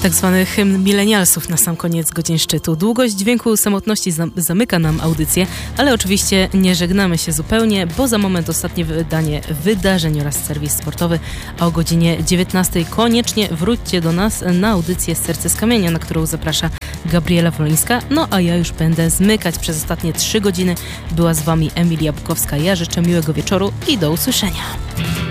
Tak zwany hymn milenialsów na sam koniec godzin szczytu. Długość dźwięku samotności zamyka nam audycję, ale oczywiście nie żegnamy się zupełnie, bo za moment ostatnie wydanie wydarzeń oraz serwis sportowy, a o godzinie 19 koniecznie wróćcie do nas na audycję Serce z Kamienia, na którą zaprasza Gabriela Wolińska. No a ja już będę zmykać przez ostatnie 3 godziny. Była z Wami Emilia Bukowska. Ja życzę miłego wieczoru i do usłyszenia.